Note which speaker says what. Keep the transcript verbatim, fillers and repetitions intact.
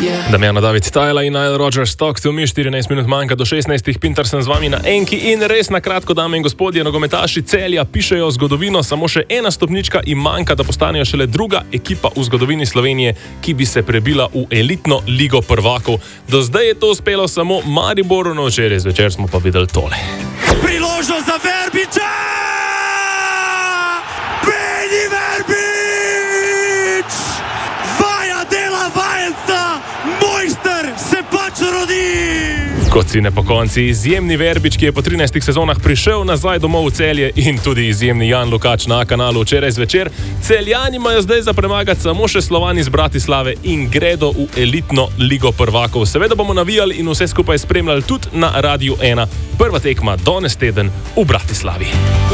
Speaker 1: Damjana David Tajla in Nile Rodgers Talk to me, štirinajst minut manjka do šestnajstih, Pintar sem z vami na enki in res na kratko, dame in gospodje, nogometaši Celja pišejo zgodovino, samo še ena stopnička in manjka, da postanejo šele druga ekipa v zgodovini Slovenije, ki bi se prebila v elitno ligo prvakov. Do zdaj je to uspelo samo Mariboru, no včeraj zvečer smo pa videli tole.
Speaker 2: Priložnost za Verbiča! Beni Verbič! Vaja dela vajenca! Mojster se pač rodi!
Speaker 1: Kot si ne po konci, izjemni Verbič, ki je po trinajstih sezonah prišel nazaj domov v Celje, in tudi izjemni Jan Lukač na kanalu včeraj zvečer. Celjani imajo zdaj za premagati samo še Slovani iz Bratislave in gredo v elitno ligo prvakov. Seveda bomo navijali in vse skupaj spremljali tudi na Radiu ena. Prva tekma danes teden v Bratislavi.